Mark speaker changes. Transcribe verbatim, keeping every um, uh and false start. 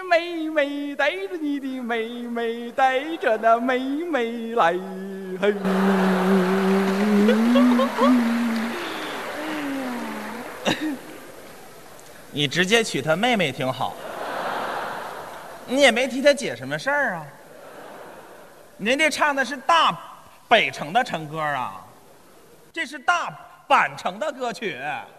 Speaker 1: 妹妹，带着你的妹妹，带着那妹妹来。嘿，
Speaker 2: 你直接娶他妹妹挺好，你也没提他姐什么事儿啊。您这唱的是大北城的城歌啊，这是大阪城的歌曲。